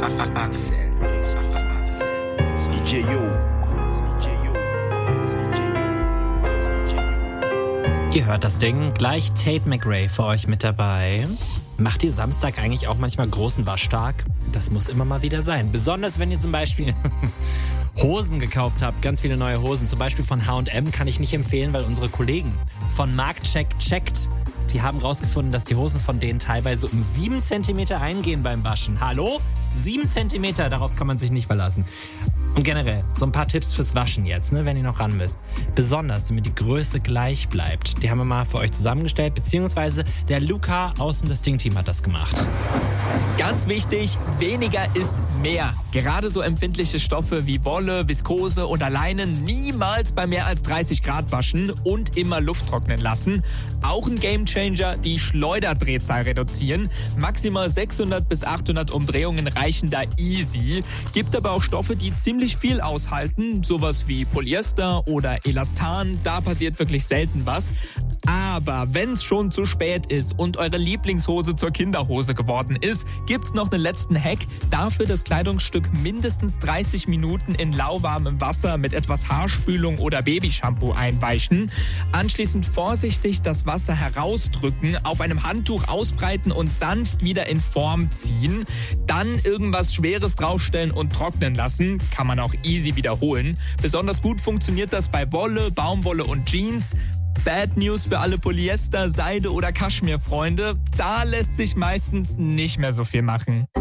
Axel. DJ Yo. Ihr hört das Ding, gleich Tate McRae für euch mit dabei. Macht ihr Samstag eigentlich auch manchmal großen Waschtag? Das muss immer mal wieder sein. Besonders wenn ihr zum Beispiel Hosen gekauft habt, ganz viele neue Hosen. Zum Beispiel von H&M kann ich nicht empfehlen, weil unsere Kollegen von Marktcheck checkt, die haben rausgefunden, dass die Hosen von denen teilweise um 7 cm eingehen beim Waschen. Hallo? 7 cm, darauf kann man sich nicht verlassen. Und generell, so ein paar Tipps fürs Waschen jetzt, wenn ihr noch ran müsst. Besonders, damit die Größe gleich bleibt. Die haben wir mal für euch zusammengestellt, beziehungsweise der Luca aus dem Das Ding-Team hat das gemacht. Ganz wichtig, weniger ist mehr. Gerade so empfindliche Stoffe wie Wolle, Viskose oder Leinen niemals bei mehr als 30 Grad waschen und immer Luft trocknen lassen. Auch ein Gamechanger, die Schleuderdrehzahl reduzieren. Maximal 600 bis 800 Umdrehungen reichen da easy. Gibt aber auch Stoffe, die ziemlich viel aushalten. Sowas wie Polyester oder Elastan, da passiert wirklich selten was. Aber wenn es schon zu spät ist und eure Lieblingshose zur Kinderhose geworden ist, gibt's noch einen letzten Hack. Dafür das Kleidungsstück mindestens 30 Minuten in lauwarmem Wasser mit etwas Haarspülung oder Babyshampoo einweichen. Anschließend vorsichtig das Wasser herausdrücken, auf einem Handtuch ausbreiten und sanft wieder in Form ziehen. Dann irgendwas Schweres draufstellen und trocknen lassen. Kann man auch easy wiederholen. Besonders gut funktioniert das bei Wolle, Baumwolle und Jeans. Bad News für alle Polyester-, Seide- oder Kaschmir-Freunde. Da lässt sich meistens nicht mehr so viel machen.